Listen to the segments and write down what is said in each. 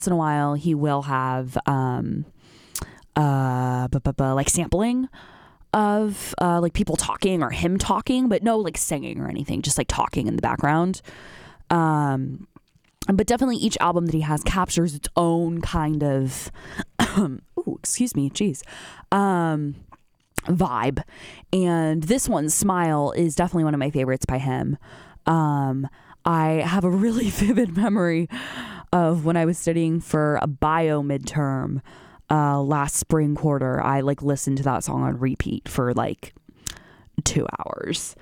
in a while he will have like sampling of like people talking or him talking, but no like singing or anything, just like talking in the background. But definitely each album that he has captures its own kind of vibe. And this one, Smile, is definitely one of my favorites by him. I have a really vivid memory of when I was studying for a bio midterm last spring quarter. I like listened to that song on repeat for like 2 hours.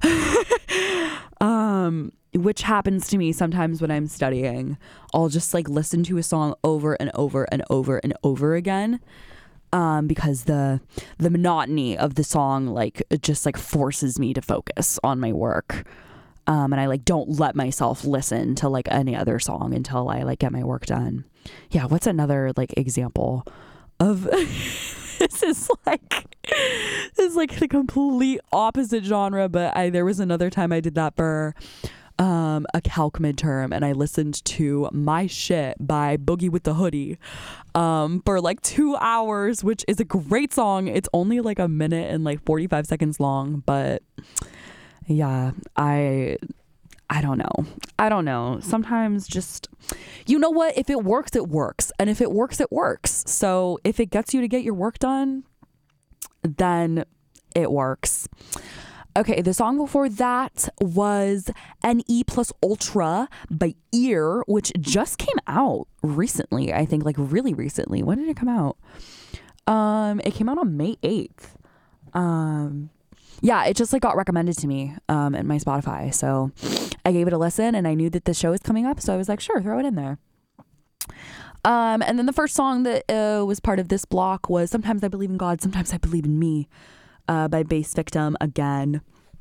Which happens to me sometimes when I'm studying. I'll just like listen to a song over and over and over and over again. Because the monotony of the song like it just like forces me to focus on my work. And I like don't let myself listen to like any other song until I like get my work done. Yeah, what's another like example of this is like the complete opposite genre, but there was another time I did that for a calc midterm, and I listened to My Shit by Boogie with the Hoodie for like 2 hours, which is a great song. It's only like a minute and like 45 seconds long, but yeah, I don't know. Sometimes just, you know what? If it works, it works. And if it works, it works. So if it gets you to get your work done, then it works. Okay, the song before that was NE Plus Ultra by Ear, which just came out recently. I think like really recently. When did it come out? It came out on May 8th. Yeah, it just like got recommended to me in my Spotify. So I gave it a listen and I knew that the show was coming up. So I was like, sure, throw it in there. And then the first song that was part of this block was Sometimes I Believe in God, Sometimes I Believe in Me by Bass Victim again.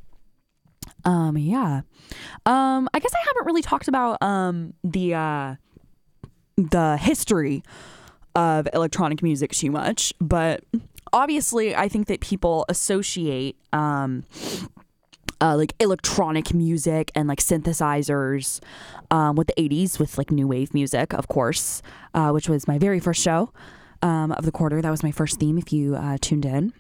Yeah. I guess I haven't really talked about the history of electronic music too much, but obviously I think that people associate like electronic music and like synthesizers with the 80s with like new wave music, of course, which was my very first show of the quarter. That was my first theme if you tuned in.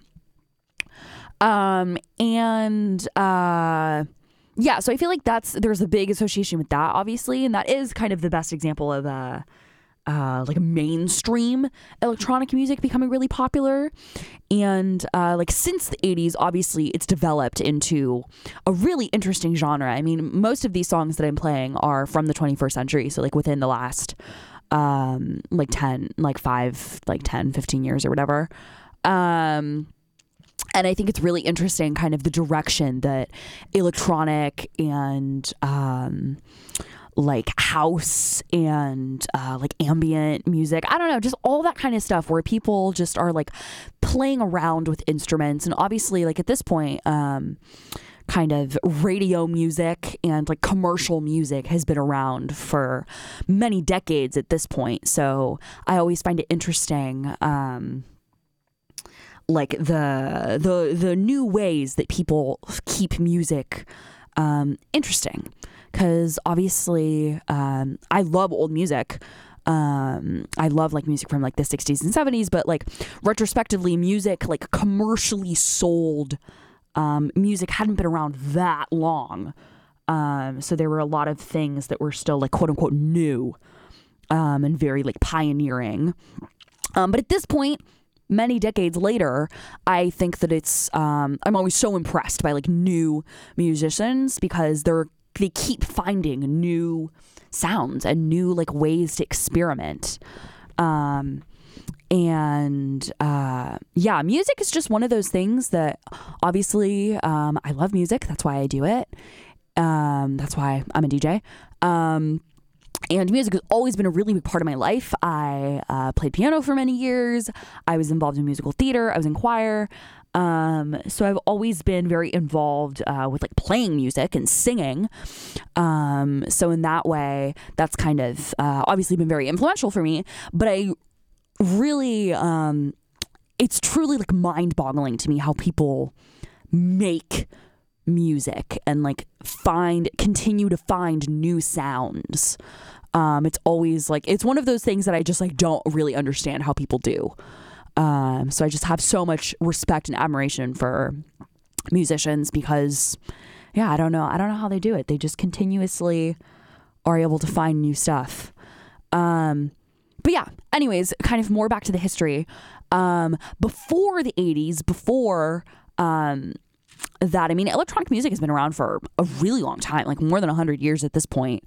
Yeah, so I feel like there's a big association with that, obviously, and that is kind of the best example of like mainstream electronic music becoming really popular. And like since the 80s, obviously it's developed into a really interesting genre. I mean, most of these songs that I'm playing are from the 21st century, so like within the last 10, 15 years or whatever. And I think it's really interesting kind of the direction that electronic and like house and like ambient music, I don't know, just all that kind of stuff where people just are like playing around with instruments. And obviously like at this point, kind of radio music and like commercial music has been around for many decades at this point. So I always find it interesting, like the new ways that people keep music interesting, because obviously I love old music. I love like music from like the 60s and 70s, but like retrospectively music, like commercially sold music hadn't been around that long. So there were a lot of things that were still like quote unquote new and very like pioneering. But at this point, many decades later, I think that it's I'm always so impressed by like new musicians because they keep finding new sounds and new like ways to experiment. Yeah, music is just one of those things that obviously I love music. That's why I do it. That's why I'm a DJ. And music has always been a really big part of my life. I played piano for many years. I was involved in musical theater. I was in choir. So I've always been very involved with like playing music and singing. So in that way, that's kind of obviously been very influential for me. But I really, it's truly like mind-boggling to me how people make music and like continue to find new sounds. It's always like, it's one of those things that I just like don't really understand how people do. So I just have so much respect and admiration for musicians because, yeah, I don't know how they do it. They just continuously are able to find new stuff. But yeah, anyways, kind of more back to the history. Before the 80s, before that, I mean, electronic music has been around for a really long time, like more than 100 years at this point.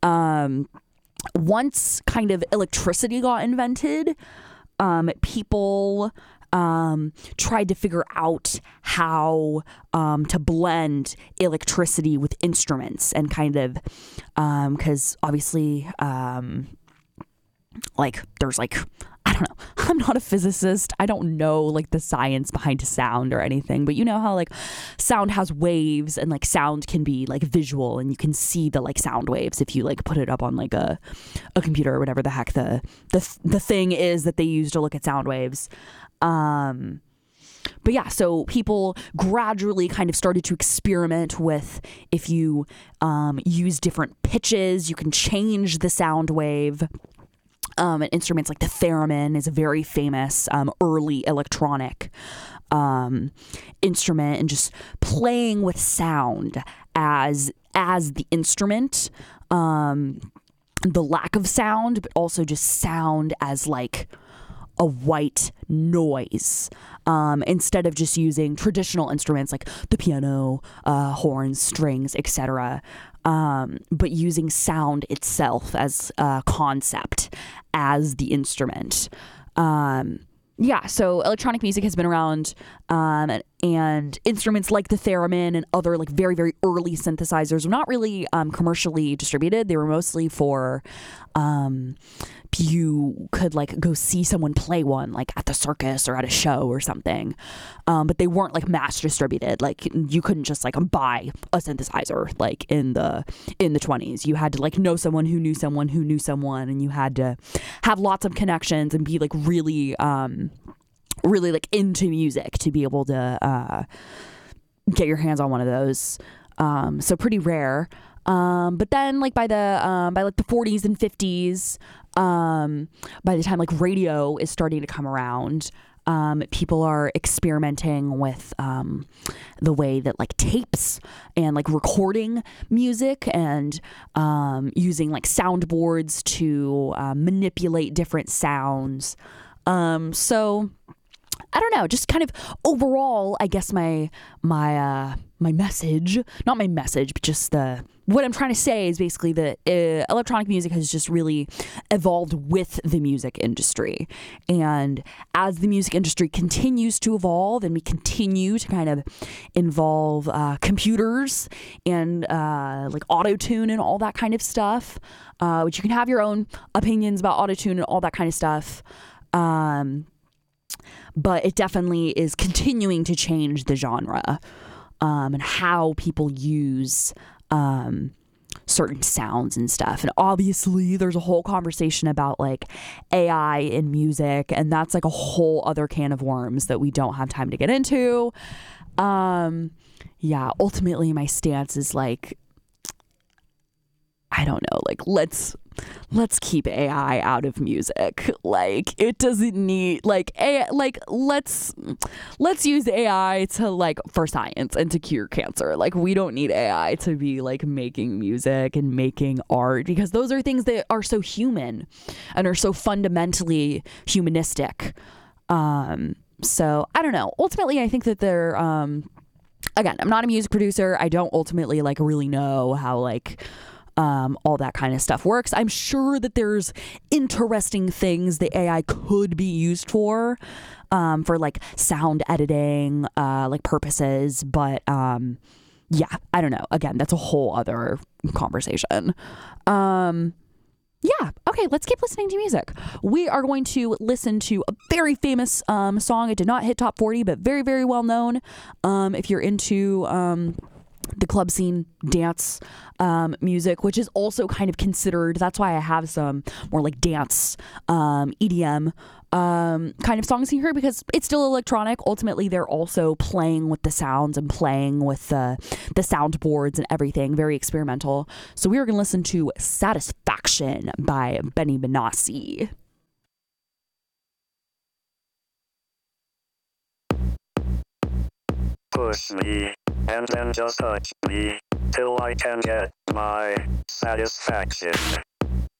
Once kind of electricity got invented, people tried to figure out how to blend electricity with instruments and kind of, because obviously, like there's like, I don't know, I'm not a physicist. I don't know like the science behind sound or anything, but you know how like sound has waves and like sound can be like visual and you can see the like sound waves if you like put it up on like a computer or whatever the heck the thing is that they use to look at sound waves. But yeah, so people gradually kind of started to experiment with if you use different pitches, you can change the sound wave. And instruments like the theremin is a very famous early electronic instrument, and just playing with sound as the instrument, the lack of sound, but also just sound as like a white noise, instead of just using traditional instruments like the piano, horns, strings, etc., but using sound itself as a concept, as the instrument. Yeah, so electronic music has been around, and instruments like the theremin and other like very, very early synthesizers were not really commercially distributed. They were mostly for, you could like go see someone play one like at the circus or at a show or something, but they weren't like mass distributed. Like you couldn't just like buy a synthesizer like in the 20s. You had to like know someone who knew someone who knew someone, and you had to have lots of connections and be like really really like into music to be able to get your hands on one of those. So pretty rare. But then like by like the 40s and 50s, by the time like radio is starting to come around, people are experimenting with the way that like tapes and like recording music and using like soundboards to manipulate different sounds. So I don't know, just kind of overall, I guess my message, not my message, but just what I'm trying to say is basically that electronic music has just really evolved with the music industry. And as the music industry continues to evolve and we continue to kind of involve computers and like auto-tune and all that kind of stuff, which you can have your own opinions about auto-tune and all that kind of stuff. But it definitely is continuing to change the genre, and how people use certain sounds and stuff. And obviously there's a whole conversation about like AI in music, and that's like a whole other can of worms that we don't have time to get into. Yeah, ultimately my stance is like, I don't know, like let's keep AI out of music. Like it doesn't need like let's use AI to like for science and to cure cancer. Like we don't need AI to be like making music and making art, because those are things that are so human and are so fundamentally humanistic. So I don't know. Ultimately I think that they're again, I'm not a music producer. I don't ultimately like really know how like all that kind of stuff works. I'm sure that there's interesting things that AI could be used for like sound editing, like purposes. But yeah, I don't know. Again, that's a whole other conversation. Yeah. Okay, let's keep listening to music. We are going to listen to a very famous song. It did not hit top 40, but very, very well known. If you're into the club scene dance music, which is also kind of considered. That's why I have some more like dance EDM kind of songs in here, because it's still electronic. Ultimately, they're also playing with the sounds and playing with the soundboards and everything. Very experimental. So we are going to listen to Satisfaction by Benny Benassi. Push me, and then just touch me, till I can get my satisfaction.